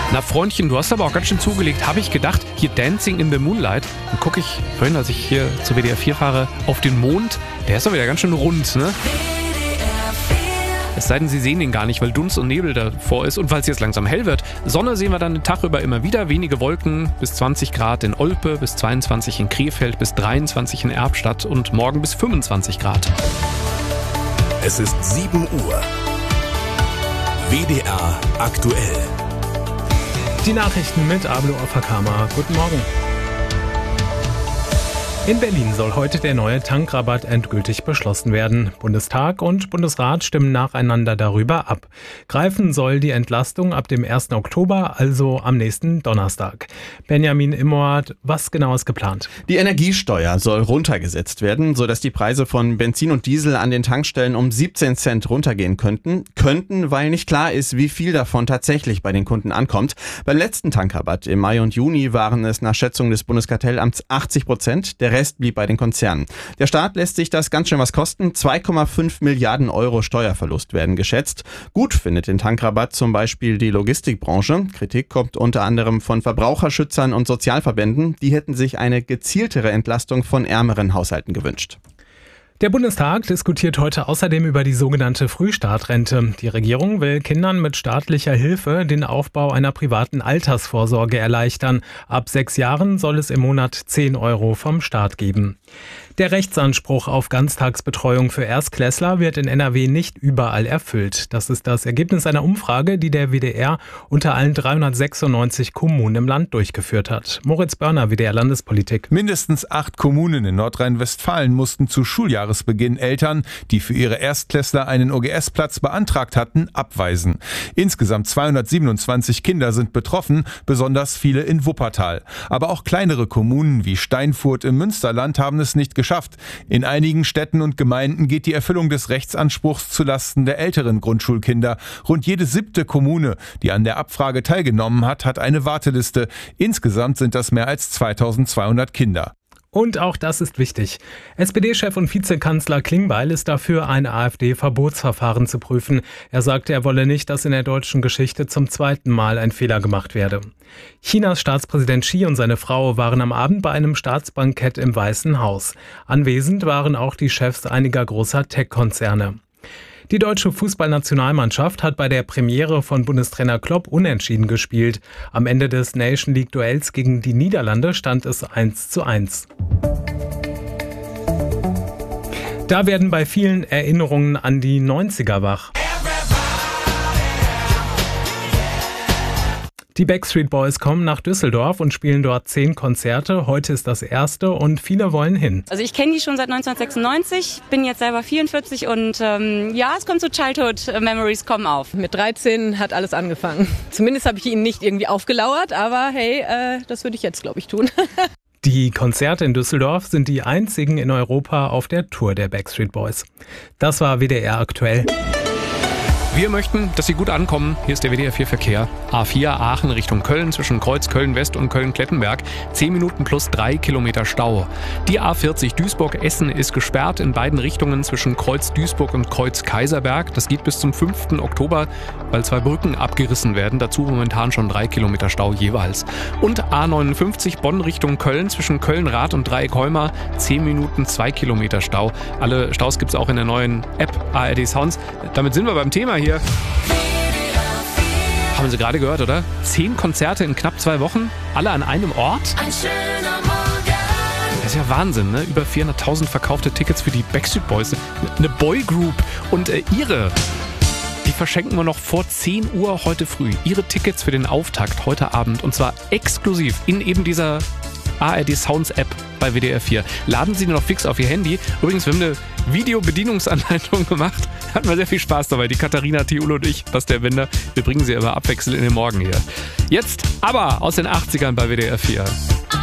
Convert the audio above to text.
Na Freundchen, du hast aber auch ganz schön zugelegt, habe ich gedacht. Hier Dancing in the Moonlight. Dann gucke ich vorhin, als ich hier zu WDR 4 fahre, auf den Mond. Der ist doch wieder ganz schön rund, ne? Es sei denn, Sie sehen ihn gar nicht, weil Dunst und Nebel davor ist und weil es jetzt langsam hell wird. Sonne sehen wir dann den Tag über immer wieder. Wenige Wolken, bis 20 Grad in Olpe, bis 22 in Krefeld, bis 23 in Erbstadt und morgen bis 25 Grad. Es ist 7 Uhr. WDR aktuell. Die Nachrichten mit Ablo Afakama. Guten Morgen. In Berlin soll heute der neue Tankrabatt endgültig beschlossen werden. Bundestag und Bundesrat stimmen nacheinander darüber ab. Greifen soll die Entlastung ab dem 1. Oktober, also am nächsten Donnerstag. Benjamin Immoat, was genau ist geplant? Die Energiesteuer soll runtergesetzt werden, sodass die Preise von Benzin und Diesel an den Tankstellen um 17 Cent runtergehen könnten, weil nicht klar ist, wie viel davon tatsächlich bei den Kunden ankommt. Beim letzten Tankrabatt im Mai und Juni waren es nach Schätzung des Bundeskartellamts 80%. Der Rest blieb bei den Konzernen. Der Staat lässt sich das ganz schön was kosten. 2,5 Milliarden Euro Steuerverlust werden geschätzt. Gut findet den Tankrabatt zum Beispiel die Logistikbranche. Kritik kommt unter anderem von Verbraucherschützern und Sozialverbänden. Die hätten sich eine gezieltere Entlastung von ärmeren Haushalten gewünscht. Der Bundestag diskutiert heute außerdem über die sogenannte Frühstartrente. Die Regierung will Kindern mit staatlicher Hilfe den Aufbau einer privaten Altersvorsorge erleichtern. Ab 6 Jahren soll es im Monat 10 Euro vom Staat geben. Der Rechtsanspruch auf Ganztagsbetreuung für Erstklässler wird in NRW nicht überall erfüllt. Das ist das Ergebnis einer Umfrage, die der WDR unter allen 396 Kommunen im Land durchgeführt hat. Moritz Börner, WDR Landespolitik. Mindestens 8 Kommunen in Nordrhein-Westfalen mussten zu Schuljahresbeginn Eltern, die für ihre Erstklässler einen OGS-Platz beantragt hatten, abweisen. Insgesamt 227 Kinder sind betroffen, besonders viele in Wuppertal. Aber auch kleinere Kommunen wie Steinfurt im Münsterland haben es nicht geschafft. In einigen Städten und Gemeinden geht die Erfüllung des Rechtsanspruchs zulasten der älteren Grundschulkinder. Rund jede 7. Kommune, die an der Abfrage teilgenommen hat, hat eine Warteliste. Insgesamt sind das mehr als 2200 Kinder. Und auch das ist wichtig. SPD-Chef und Vizekanzler Klingbeil ist dafür, ein AfD-Verbotsverfahren zu prüfen. Er sagte, er wolle nicht, dass in der deutschen Geschichte zum 2. Mal ein Fehler gemacht werde. Chinas Staatspräsident Xi und seine Frau waren am Abend bei einem Staatsbankett im Weißen Haus. Anwesend waren auch die Chefs einiger großer Tech-Konzerne. Die deutsche Fußballnationalmannschaft hat bei der Premiere von Bundestrainer Klopp unentschieden gespielt. Am Ende des Nation League-Duells gegen die Niederlande stand es 1:1. Da werden bei vielen Erinnerungen an die 90er wach. Die Backstreet Boys kommen nach Düsseldorf und spielen dort 10 Konzerte. Heute ist das erste und viele wollen hin. Also ich kenne die schon seit 1996, bin jetzt selber 44 und es kommt so Childhood Memories kommen auf. Mit 13 hat alles angefangen. Zumindest habe ich ihnen nicht irgendwie aufgelauert, aber hey, das würde ich jetzt, glaube ich, tun. Die Konzerte in Düsseldorf sind die einzigen in Europa auf der Tour der Backstreet Boys. Das war WDR aktuell. Wir möchten, dass Sie gut ankommen. Hier ist der WDR 4 Verkehr. A4 Aachen Richtung Köln zwischen Kreuz Köln-West und Köln-Klettenberg. 10 Minuten plus 3 Kilometer Stau. Die A40 Duisburg-Essen ist gesperrt in beiden Richtungen zwischen Kreuz Duisburg und Kreuz Kaiserberg. Das geht bis zum 5. Oktober, weil 2 Brücken abgerissen werden. Dazu momentan schon 3 Kilometer Stau jeweils. Und A59 Bonn Richtung Köln zwischen Köln-Rath und Dreieck-Holmer. 10 Minuten 2 Kilometer Stau. Alle Staus gibt es auch in der neuen App ARD Sounds. Damit sind wir beim Thema hier. Haben Sie gerade gehört, oder? 10 Konzerte in knapp 2 Wochen, alle an einem Ort? Ein schöner Morgen. Das ist ja Wahnsinn, ne? Über 400.000 verkaufte Tickets für die Backstreet Boys. Eine Boygroup. Und die verschenken wir noch vor 10 Uhr heute früh. Ihre Tickets für den Auftakt heute Abend. Und zwar exklusiv in eben dieser ARD Sounds App bei WDR 4. Laden Sie den noch fix auf Ihr Handy. Übrigens, wir haben eine Videobedienungsanleitung gemacht. Hatten wir sehr viel Spaß dabei. Die Katharina Thiul und ich, Bastian Bender. Wir bringen Sie aber abwechselnd in den Morgen hier. Jetzt aber aus den 80ern bei WDR 4.